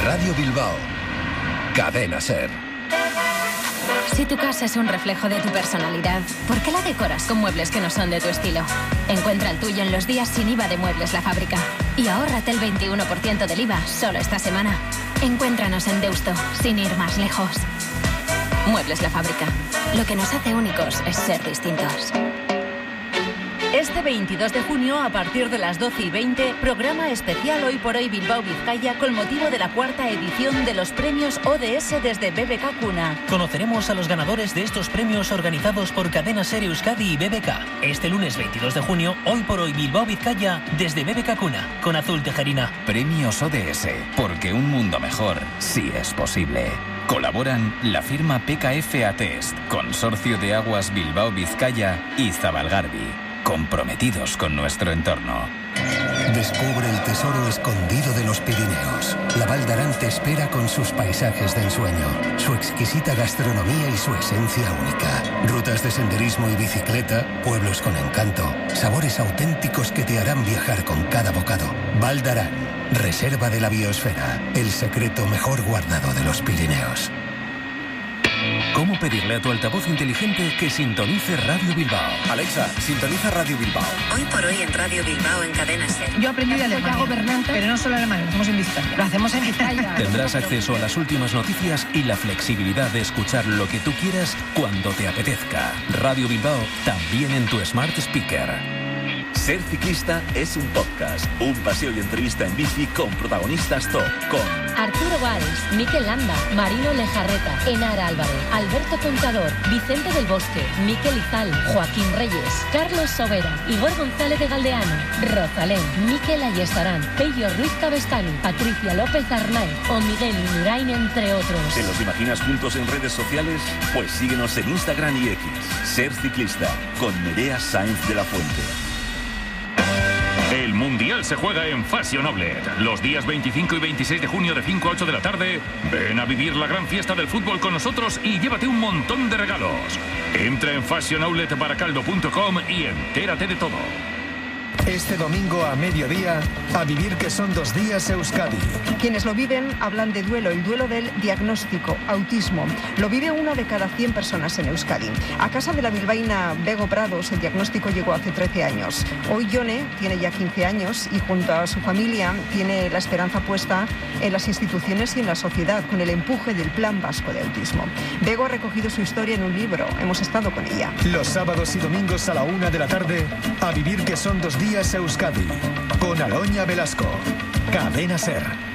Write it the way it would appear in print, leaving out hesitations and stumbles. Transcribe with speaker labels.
Speaker 1: Radio Bilbao. Cadena Ser.
Speaker 2: Si tu casa es un reflejo de tu personalidad, ¿por qué la decoras con muebles que no son de tu estilo? Encuentra el tuyo en los días sin IVA de Muebles La Fábrica. Y ahórrate el 21% del IVA solo esta semana. Encuéntranos en Deusto, sin ir más lejos. Muebles La Fábrica. Lo que nos hace únicos es ser distintos.
Speaker 3: Este 22 de junio, a partir de las 12:20, programa especial Hoy por Hoy Bilbao Vizcaya con motivo de la 4ª edición de los premios ODS desde BBK Cuna.
Speaker 4: Conoceremos a los ganadores de estos premios organizados por Cadena Ser Euskadi y BBK. Este lunes 22 de junio, Hoy por Hoy Bilbao Vizcaya desde BBK Cuna, con Azul Tejerina.
Speaker 5: Premios ODS, porque un mundo mejor sí es posible. Colaboran la firma PKF Atest, Consorcio de Aguas Bilbao Vizcaya y Zabalgarbi. Comprometidos con nuestro entorno.
Speaker 6: Descubre el tesoro escondido de los Pirineos. La Val d'Aran te espera con sus paisajes de ensueño, su exquisita gastronomía y su esencia única. Rutas de senderismo y bicicleta, pueblos con encanto, sabores auténticos que te harán viajar con cada bocado. Val d'Aran, reserva de la biosfera, el secreto mejor guardado de los Pirineos.
Speaker 7: ¿Cómo pedirle a tu altavoz inteligente que sintonice Radio Bilbao?
Speaker 8: Alexa, sintoniza Radio Bilbao.
Speaker 9: Hoy por hoy en Radio Bilbao en Cadena Ser.
Speaker 10: Yo aprendí de alemán, pero no solo alemán, lo hacemos en Vizcaya. Lo hacemos en Vizcaya.
Speaker 7: Tendrás acceso a las últimas noticias y la flexibilidad de escuchar lo que tú quieras cuando te apetezca. Radio Bilbao también en tu Smart Speaker.
Speaker 11: Ser ciclista es un podcast, un paseo y entrevista en bici con protagonistas top, con
Speaker 12: Arturo Valls, Mikel Landa, Marino Lejarreta, Enara Álvarez, Alberto Contador, Vicente del Bosque, Mikel Izal, Joaquín Reyes, Carlos Sobera, Igor González de Galdeano, Rosalén, Mikel Ayestarán, Pello Ruiz Cabestany, Patricia López Arnaiz o Miguel Indurain, entre otros.
Speaker 11: ¿Te los imaginas juntos en redes sociales? Pues síguenos en Instagram y X. Ser ciclista, con Nerea Sáenz de la Fuente.
Speaker 13: El Mundial se juega en Fashion Outlet. Los días 25 y 26 de junio de 5 a 8 de la tarde, ven a vivir la gran fiesta del fútbol con nosotros y llévate un montón de regalos. Entra en fashionoutletbaracaldo.com y entérate de todo.
Speaker 14: Este domingo a mediodía, a vivir que son 2 días Euskadi.
Speaker 15: Quienes lo viven hablan de duelo, el duelo del diagnóstico, autismo. Lo vive 1 de cada 100 personas en Euskadi. A casa de la bilbaína Bego Prados, el diagnóstico llegó hace 13 años. Hoy Yone tiene ya 15 años y junto a su familia tiene la esperanza puesta en las instituciones y en la sociedad, con el empuje del Plan Vasco de Autismo. Bego ha recogido su historia en un libro, hemos estado con ella.
Speaker 14: Los sábados y domingos a la 1 de la tarde, a vivir que son 2 días Euskadi, con Aloña Velasco. Cadena Ser.